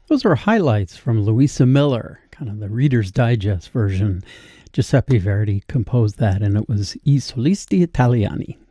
Those are highlights from Louisa Miller, kind of the Reader's Digest version. Giuseppe Verdi composed that, and it was I Solisti Italiani.